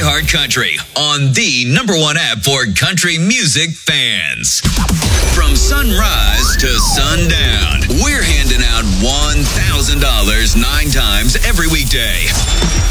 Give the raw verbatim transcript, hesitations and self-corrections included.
iHeart Country on the number one app for country music fans. From sunrise to sundown, we're handing out one thousand dollars nine times every weekday.